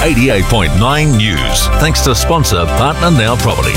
88.9 News. Thanks to sponsor Partner Now Property.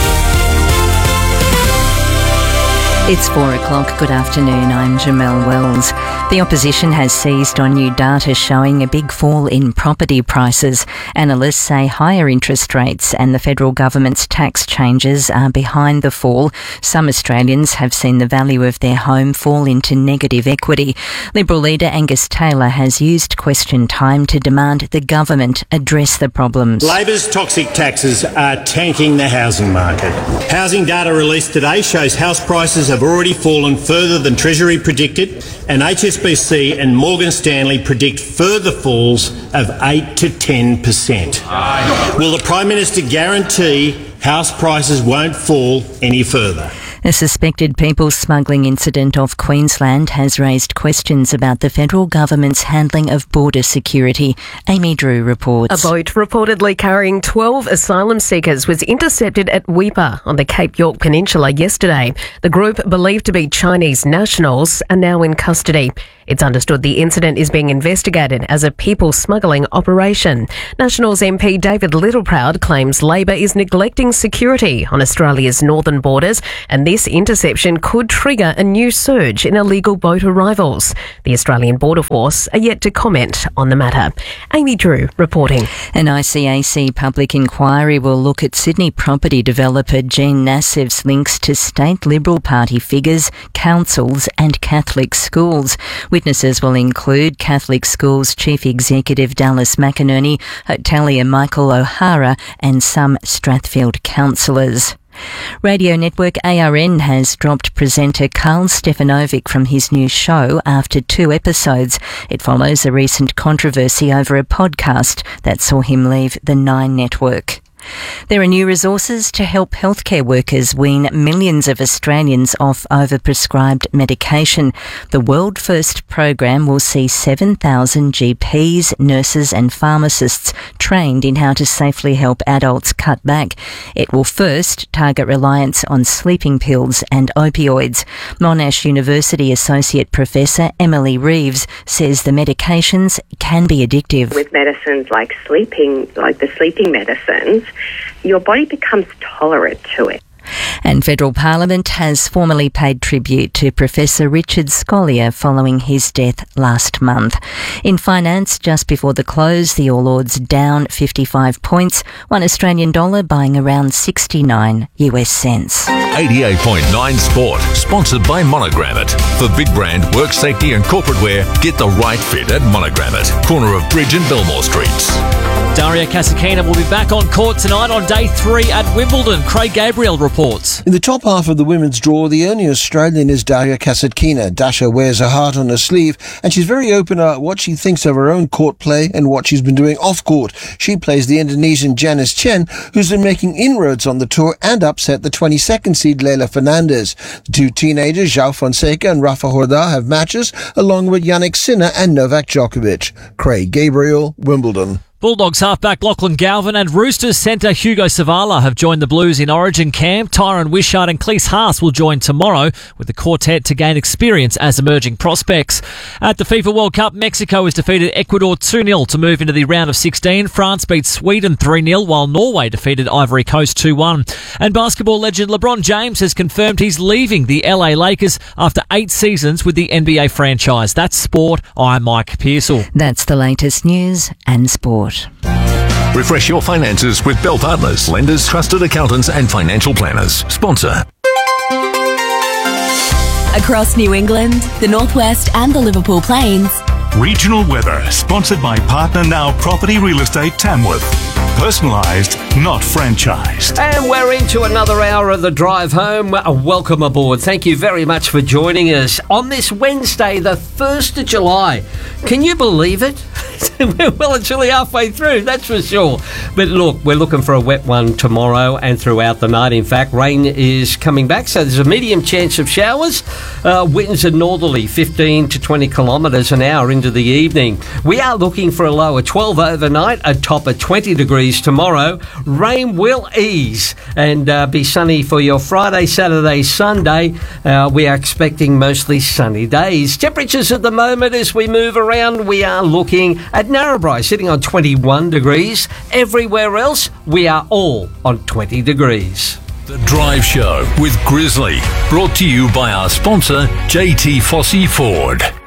It's 4 o'clock. Good afternoon. I'm Jamelle Wells. The opposition has seized on new data showing a big fall in property prices. Analysts say higher interest rates and the federal government's tax changes are behind the fall. Some Australians have seen the value of their home fall into negative equity. Liberal leader Angus Taylor has used question time to demand the government address the problems. Labor's toxic taxes are tanking the housing market. Housing data released today shows house prices have already fallen further than Treasury predicted, and HSBC and Morgan Stanley predict further falls of 8 to 10%. Will the Prime Minister guarantee house prices won't fall any further? A suspected people smuggling incident off Queensland has raised questions about the federal government's handling of border security. Amy Drew reports. A boat reportedly carrying 12 asylum seekers was intercepted at Weipa on the Cape York Peninsula yesterday. The group, believed to be Chinese nationals, are now in custody. It's understood the incident is being investigated as a people smuggling operation. Nationals MP David Littleproud claims Labor is neglecting security on Australia's northern borders, and this interception could trigger a new surge in illegal boat arrivals. The Australian Border Force are yet to comment on the matter. Amy Drew reporting. An ICAC public inquiry will look at Sydney property developer Jean Nassev's links to state Liberal Party figures, councils and Catholic schools. Witnesses will include Catholic Schools Chief Executive Dallas McInerney, hotelier Michael O'Hara and some Strathfield councillors. Radio network ARN has dropped presenter Carl Stefanovic from his new show after 2 episodes. It follows a recent controversy over a podcast that saw him leave the Nine network. There are new resources to help healthcare workers wean millions of Australians off overprescribed medication. The World First program will see 7,000 GPs, nurses and pharmacists trained in how to safely help adults cut back. It will first target reliance on sleeping pills and opioids. Monash University Associate Professor Emily Reeves says the medications can be addictive. With medicines like the sleeping medicines, your body becomes tolerant to it. And Federal Parliament has formally paid tribute to Professor Richard Scolyer following his death last month. In finance, just before the close, the All Ords down 55 points, $1 Australian buying around 69 US cents. 88.9 Sport, sponsored by Monogram It. For big brand, work safety and corporate wear, get the right fit at Monogram It, corner of Bridge and Belmore Streets. Daria Kasatkina will be back on court tonight on day 3 at Wimbledon. Craig Gabriel reports. In the top half of the women's draw, the only Australian is Daria Kasatkina. Dasha wears her heart on her sleeve, and she's very open about what she thinks of her own court play and what she's been doing off court. She plays the Indonesian Janice Chen, who's been making inroads on the tour and upset the 22nd seed Leylah Fernandez. The two teenagers, João Fonseca and Rafa Jordá, have matches, along with Jannik Sinner and Novak Djokovic. Craig Gabriel, Wimbledon. Bulldogs halfback Lachlan Galvin and Roosters centre Hugo Savala have joined the Blues in Origin camp. Tyron Wishart and Cleese Haas will join tomorrow with the quartet to gain experience as emerging prospects. At the FIFA World Cup, Mexico has defeated Ecuador 2-0 to move into the round of 16. France beat Sweden 3-0 while Norway defeated Ivory Coast 2-1. And basketball legend LeBron James has confirmed he's leaving the LA Lakers after 8 seasons with the NBA franchise. That's sport. I'm Mike Pearsall. That's the latest news and sport. Refresh your finances with Bell Partners, lenders, trusted accountants and financial planners. Sponsor. Across New England, the Northwest and the Liverpool Plains. Regional weather, sponsored by Partner Now Property Real Estate Tamworth. Personalised, not franchised. And we're into another hour of the drive home. Welcome aboard. Thank you very much for joining us on this Wednesday, the 1st of July. Can you believe it? Well, it's really halfway through, that's for sure. But look, we're looking for a wet one tomorrow and throughout the night. In fact, rain is coming back, so there's a medium chance of showers. Winds are northerly, 15 to 20 kilometres an hour into the evening. We are looking for a low of 12 overnight, a top of 20 degrees tomorrow. rain will ease and be sunny for your Friday, Saturday, Sunday. We are expecting mostly sunny days. Temperatures at the moment as we move around, we are looking at Narrabri sitting on 21 degrees. Everywhere else, we are all on 20 degrees. The Drive Show with Grizzly, brought to you by our sponsor, JT Fossey Ford.